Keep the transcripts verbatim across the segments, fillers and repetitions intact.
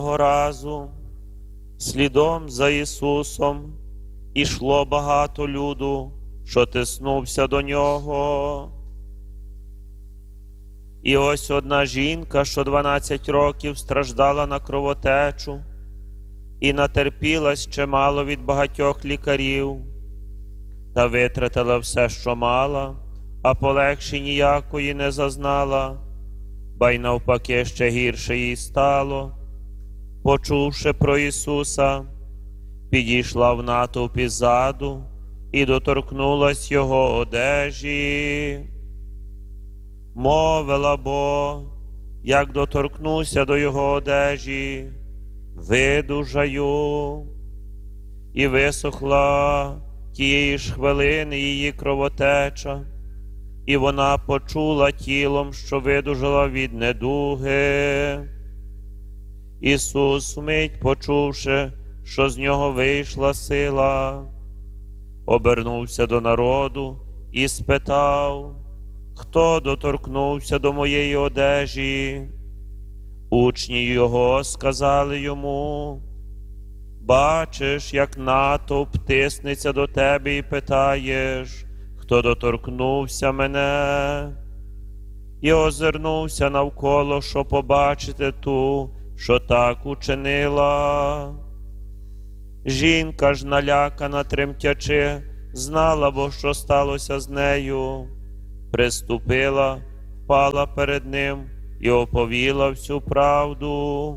разу слідом за Ісусом ішло багато люду, що тиснувся до Нього. І ось одна жінка, що дванадцять років страждала на кровотечу і натерпілась чимало від багатьох лікарів, та витратила все, що мала, а полегші ніякої не зазнала, ба й навпаки ще гірше їй стало. Почувши про Ісуса, підійшла в натовпі ззаду і доторкнулась Його одежі. Мовила бо, як доторкнуся до Його одежі, видужаю. І висохла тієї ж хвилини її кровотеча, і вона почула тілом, що видужала від недуги. Ісус, вмить почувши, що з нього вийшла сила, обернувся до народу і спитав: хто доторкнувся до моєї одежі? Учні Його сказали йому: бачиш, як натовп тиснеться до тебе і питаєш, хто доторкнувся мене? І озирнувся навколо, щоб побачити ту, що так учинила. Жінка ж, налякана, тремтячи, знала бо, що сталося з нею, приступила, впала перед ним і оповіла всю правду.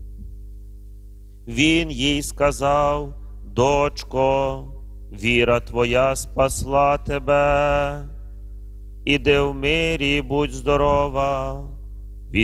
Він їй сказав: дочко, віра твоя спасла тебе, іди в мирі і будь здорова.